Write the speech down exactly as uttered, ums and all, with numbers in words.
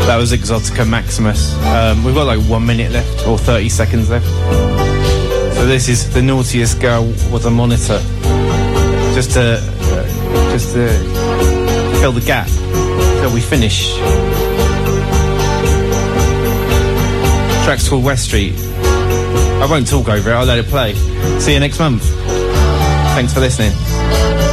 That was Exotica Maximus. Um, we've got like one minute left, or thirty seconds left. So this is The Naughtiest Girl with a Monitor. Just to, uh, just to fill the gap till we finish. Track's called West Street. I won't talk over it, I'll let it play. See you next month. Thanks for listening.